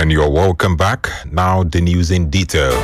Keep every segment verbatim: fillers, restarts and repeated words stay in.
And you're welcome back. Now the news in detail.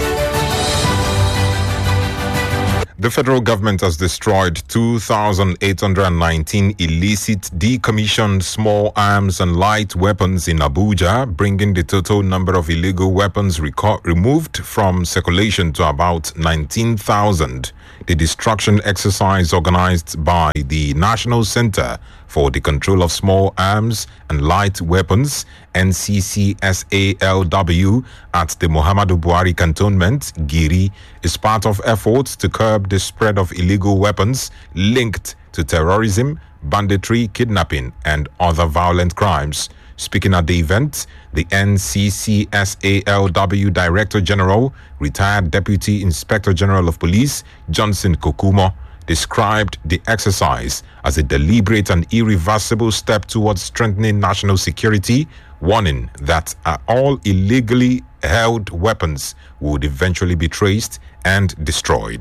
The federal government has destroyed two thousand eight hundred nineteen illicit decommissioned small arms and light weapons in Abuja, bringing the total number of illegal weapons reco- removed from circulation to about nineteen thousand. The destruction exercise organized by the National Center for the Control of Small Arms and Light Weapons, N C C S A L W, at the Muhammadu Buhari Cantonment, Giri, is part of efforts to curb the spread of illegal weapons linked to terrorism, banditry, kidnapping, and other violent crimes. Speaking at the event, the N C C S A L W Director General, retired Deputy Inspector General of Police, Johnson Kokumo, described the exercise as a deliberate and irreversible step towards strengthening national security, warning that uh, all illegally held weapons would eventually be traced and destroyed.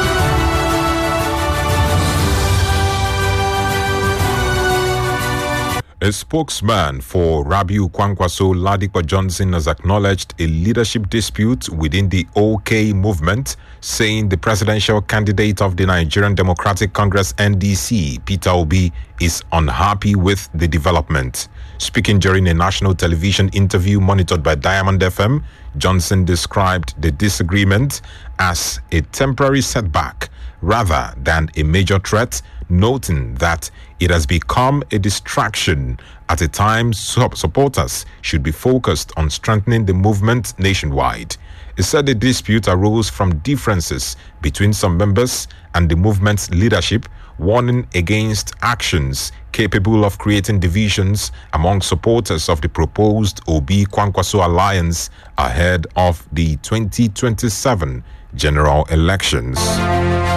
A spokesman for Rabiu Kwankwaso, Ladipo Johnson, has acknowledged a leadership dispute within the OK movement, saying the presidential candidate of the Nigerian Democratic Congress N D C, Peter Obi, is unhappy with the development. Speaking during a national television interview monitored by Diamond F M, Johnson described the disagreement as a temporary setback rather than a major threat, noting that it has become a distraction at a time supporters should be focused on strengthening the movement nationwide. He said the dispute arose from differences between some members and the movement's leadership, warning against actions capable of creating divisions among supporters of the proposed Obi Kwankwaso alliance ahead of the twenty twenty-seven general elections.